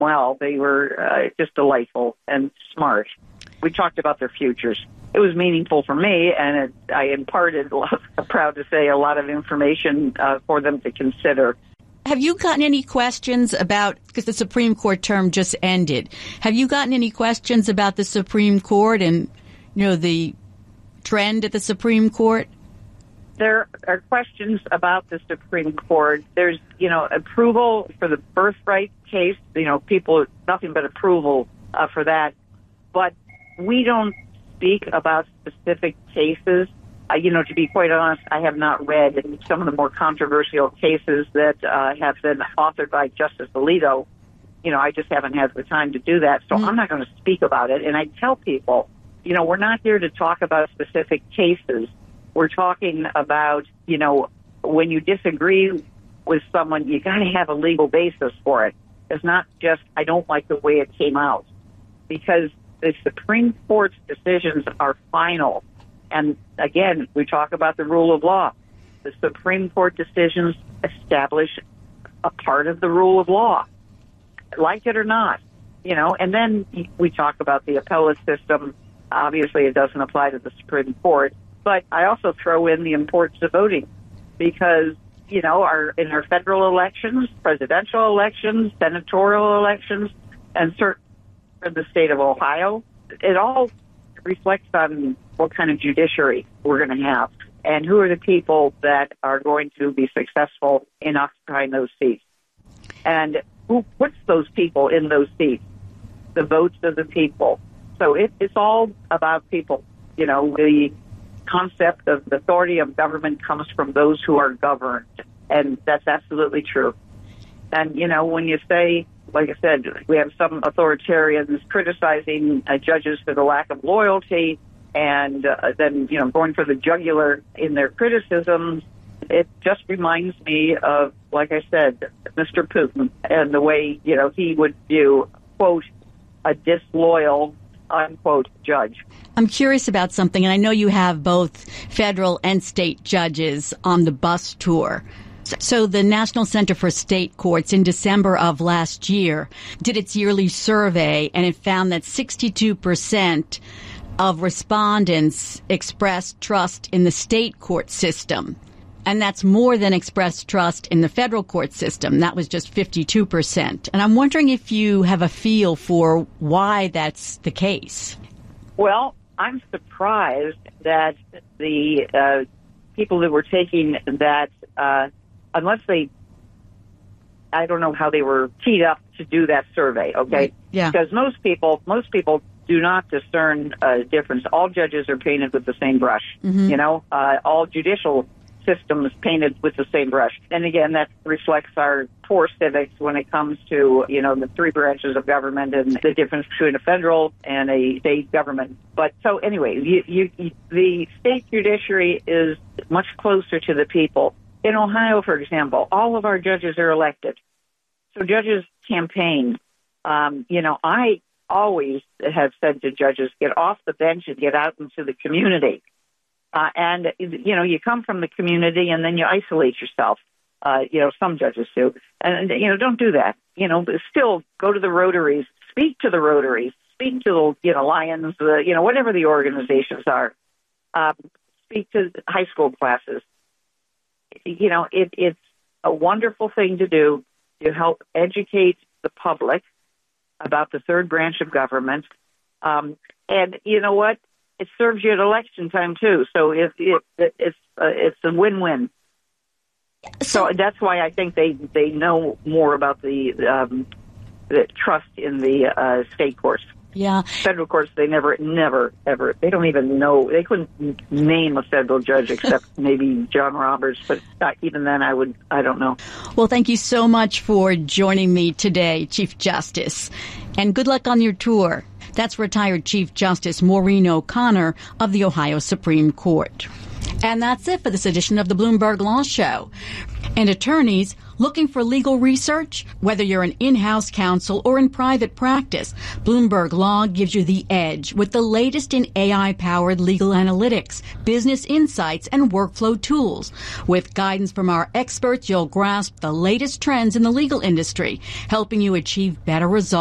well. They were just delightful and smart. We talked about their futures. It was meaningful for me, and I imparted, I'm proud to say, a lot of information for them to consider. Have you gotten any questions about, because the Supreme Court term just ended, have you gotten any questions about the Supreme Court and, the trend at the Supreme Court? There are questions about the Supreme Court. There's, approval for the birthright case, people, nothing but approval for that. But we don't speak about specific cases. To be quite honest, I have not read some of the more controversial cases that have been authored by Justice Alito. I just haven't had the time to do that, so I'm not going to speak about it. And I tell people, we're not here to talk about specific cases. We're talking about, when you disagree with someone, you got to have a legal basis for it. It's not just, I don't like the way it came out. Because the Supreme Court's decisions are final. And again, we talk about the rule of law. The Supreme Court decisions establish a part of the rule of law, like it or not, And then we talk about the appellate system. Obviously, it doesn't apply to the Supreme Court. But I also throw in the importance of voting because, in our federal elections, presidential elections, senatorial elections, and certainly in the state of Ohio, it all reflects on what kind of judiciary we're going to have and who are the people that are going to be successful in occupying those seats. And who puts those people in those seats? The votes of the people. So it's all about people. The concept of the authority of government comes from those who are governed, and that's absolutely true. And, when you say, like I said, we have some authoritarians criticizing judges for the lack of loyalty and then, going for the jugular in their criticisms. It just reminds me of, like I said, Mr. Putin and the way, he would view, quote, a disloyal, unquote, judge. I'm curious about something, and I know you have both federal and state judges on the bus tour. So the National Center for State Courts in December of last year did its yearly survey, and it found that 62% of respondents expressed trust in the state court system. And that's more than expressed trust in the federal court system. That was just 52%. And I'm wondering if you have a feel for why that's the case. Well, I'm surprised that the people that were taking that, unless I don't know how they were teed up to do that survey, okay? Yeah. Because most people do not discern a difference. All judges are painted with the same brush, all judicial systems painted with the same brush. And again, that reflects our poor civics when it comes to, the three branches of government and the difference between a federal and a state government. But so anyway, the state judiciary is much closer to the people. In Ohio, for example, all of our judges are elected. So judges campaign. I always have said to judges, get off the bench and get out into the community. And you come from the community and then you isolate yourself. Some judges do. And, don't do that. But still go to the Rotaries, speak to the Rotaries, speak to the, Lions, whatever the organizations are. Speak to high school classes. It's a wonderful thing to do to help educate the public about the third branch of government. And you know what? It serves you at election time too, so it's a win-win. So that's why I think they know more about the trust in the state courts. Yeah, federal courts they never ever they don't even know, they couldn't name a federal judge except maybe John Roberts, but even then I don't know. Well, thank you so much for joining me today, Chief Justice, and good luck on your tour. That's retired Chief Justice Maureen O'Connor of the Ohio Supreme Court. And that's it for this edition of the Bloomberg Law Show. And attorneys looking for legal research, whether you're an in-house counsel or in private practice, Bloomberg Law gives you the edge with the latest in AI-powered legal analytics, business insights, and workflow tools. With guidance from our experts, you'll grasp the latest trends in the legal industry, helping you achieve better results.